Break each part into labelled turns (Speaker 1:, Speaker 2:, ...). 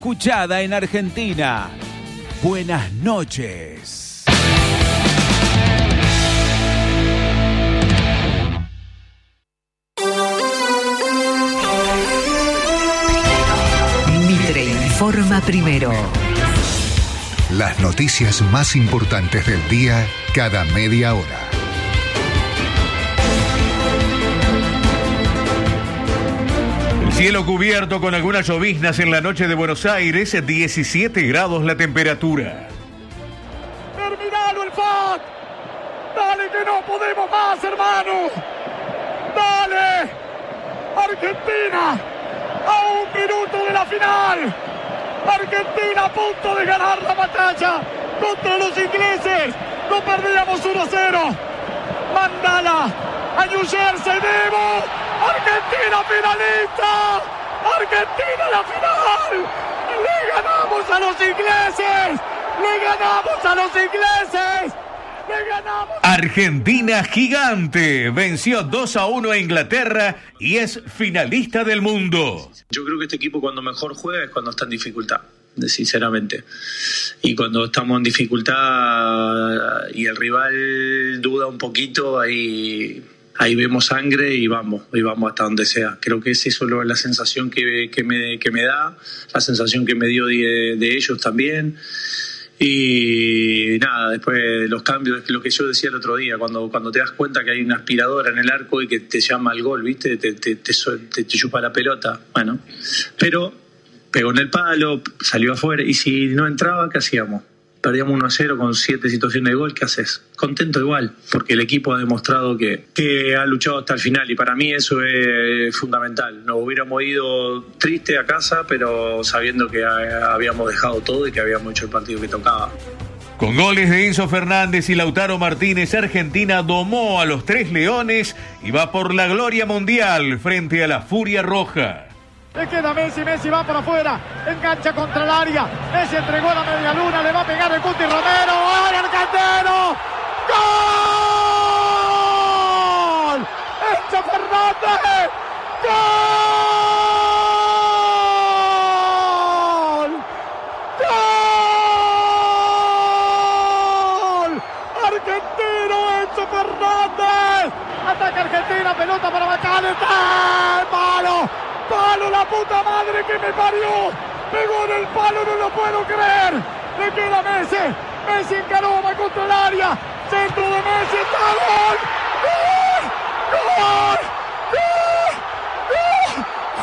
Speaker 1: Escuchada en Argentina. Buenas noches.
Speaker 2: Mitre informa primero.
Speaker 3: Las noticias más importantes del día cada media hora.
Speaker 4: Cielo cubierto con algunas lloviznas en la noche de Buenos Aires, 17 grados la temperatura.
Speaker 5: ¡Terminalo el FAC! ¡Dale que no podemos más, hermano! ¡Dale! ¡Argentina! ¡A un minuto de la final! ¡Argentina a punto de ganar la batalla contra los ingleses! ¡No perdíamos 1-0! ¡Mandala! ¡A New Jersey, Debo! ¡Argentina finalista! ¡Argentina la final! ¡Le ganamos a los ingleses! ¡Le ganamos a los ingleses! ¡Le ganamos!
Speaker 4: Argentina gigante venció 2-1 a Inglaterra y es finalista del mundo.
Speaker 6: Yo creo que este equipo cuando mejor juega es cuando está en dificultad, sinceramente. Y cuando estamos en dificultad y el rival duda un poquito, ahí vemos sangre y vamos hasta donde sea. Creo que es eso la sensación que me da, la sensación que me dio de ellos también. Y nada, después de los cambios, lo que yo decía el otro día, cuando te das cuenta que hay una aspiradora en el arco y que te llama al gol, ¿viste? Te chupa la pelota. Bueno, pero pegó en el palo, salió afuera, y si no entraba, ¿qué hacíamos? Perdíamos 1-0 con 7 situaciones de gol, ¿qué haces? Contento igual, porque el equipo ha demostrado que ha luchado hasta el final, y para mí eso es fundamental. Nos hubiéramos ido triste a casa, pero sabiendo que habíamos dejado todo y que habíamos hecho el partido que tocaba.
Speaker 4: Con goles de Enzo Fernández y Lautaro Martínez, Argentina domó a los Tres Leones y va por la gloria mundial frente a la Furia Roja.
Speaker 5: Le queda Messi va por afuera, engancha contra el área, Messi entregó la media luna, le va a pegar el Cuti Romero, ¡ay, argentino! ¡Gol! ¡Enzo Fernández! ¡Gol! ¡Gol! ¡Argentino Enzo Fernández! Ataca Argentina, pelota para McAllister, ¡palo! ¡Palo, la puta madre que me parió! ¡Pegó en el palo, no lo puedo creer! ¡Le queda Messi! ¡Messi encaró, va contra el área! ¡Centro de Messi! ¡Está gol! ¡Gol! ¡Gol! ¡Gol! ¡Gol!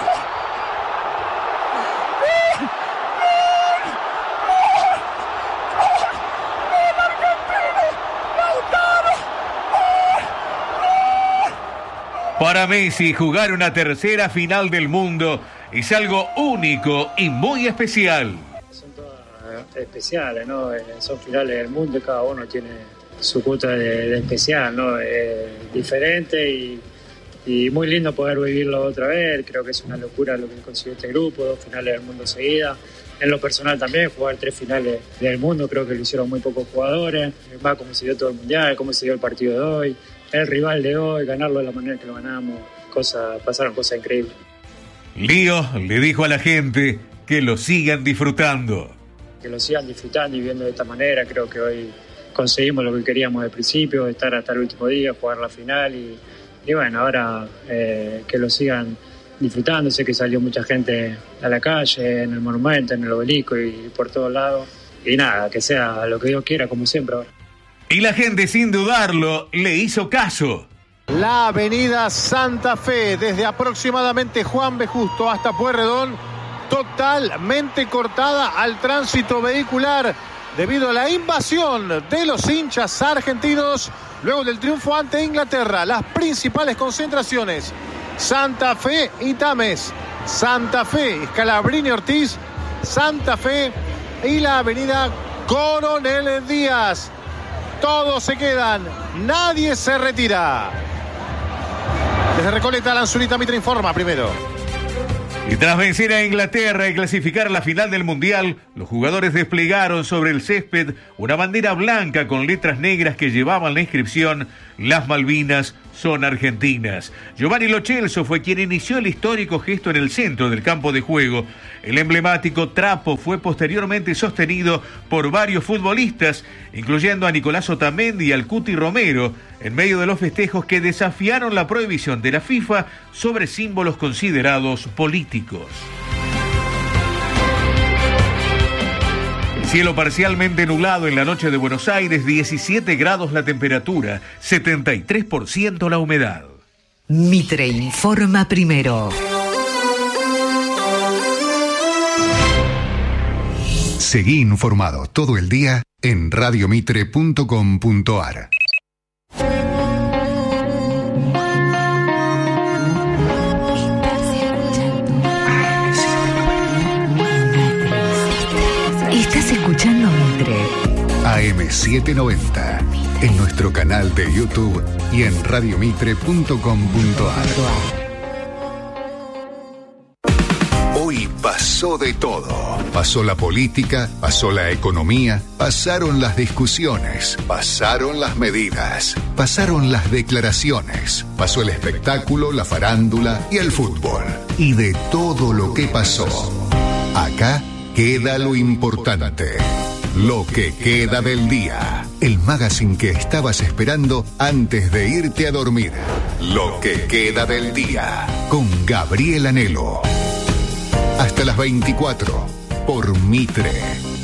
Speaker 5: ¡Gol! ¡Gol! ¡Gol! ¡Gol argentino! ¡Lautaro! ¡Gol! ¡Gol!
Speaker 4: Para Messi, jugar una tercera final del mundo es algo único y muy especial.
Speaker 7: Son todas especiales, ¿no? Son finales del mundo y cada uno tiene su cuota de especial, ¿no? Diferente y muy lindo poder vivirlo otra vez. Creo que es una locura lo que consiguió este grupo, 2 finales del mundo seguidas. En lo personal también, jugar 3 finales del mundo, creo que lo hicieron muy pocos jugadores. Más como se dio todo el mundial, cómo se dio el partido de hoy, el rival de hoy, ganarlo de la manera que lo ganamos, pasaron cosas increíbles.
Speaker 4: Lío le dijo a la gente que lo sigan disfrutando.
Speaker 7: Que lo sigan disfrutando y viendo de esta manera. Creo que hoy conseguimos lo que queríamos al principio, estar hasta el último día, jugar la final y bueno, ahora que lo sigan disfrutando. Sé que salió mucha gente a la calle, en el monumento, en el obelisco y por todos lados. Y nada, que sea lo que Dios quiera, como siempre ahora.
Speaker 4: Y la gente, sin dudarlo, le hizo caso.
Speaker 8: La avenida Santa Fe, desde aproximadamente Juan B. Justo hasta Pueyrredón, totalmente cortada al tránsito vehicular debido a la invasión de los hinchas argentinos luego del triunfo ante Inglaterra. Las principales concentraciones: Santa Fe y Tames, Santa Fe, Scalabrini Ortiz, Santa Fe y la avenida Coronel Díaz. Todos se quedan, nadie se retira. Desde Recoleta, Lanzulita Mitre informa primero.
Speaker 4: Y tras vencer a Inglaterra y clasificar a la final del Mundial, los jugadores desplegaron sobre el césped una bandera blanca con letras negras que llevaban la inscripción: Las Malvinas son argentinas. Giovanni Lo Celso fue quien inició el histórico gesto en el centro del campo de juego. El emblemático trapo fue posteriormente sostenido por varios futbolistas, incluyendo a Nicolás Otamendi y al Cuti Romero, en medio de los festejos que desafiaron la prohibición de la FIFA sobre símbolos considerados políticos. Cielo parcialmente nublado en la noche de Buenos Aires, 17 grados la temperatura, 73% la humedad.
Speaker 2: Mitre informa primero.
Speaker 3: Seguí informado todo el día en radiomitre.com.ar.
Speaker 2: Estás escuchando Mitre.
Speaker 3: AM790, en nuestro canal de YouTube y en radiomitre.com.ar. Hoy pasó de todo. Pasó la política, pasó la economía, pasaron las discusiones, pasaron las medidas, pasaron las declaraciones, pasó el espectáculo, la farándula y el fútbol. Y de todo lo que pasó, acá queda lo importante. Lo que queda del día. El magazine que estabas esperando antes de irte a dormir. Lo que queda del día. Con Gabriel Anelo. Hasta las 24 por Mitre.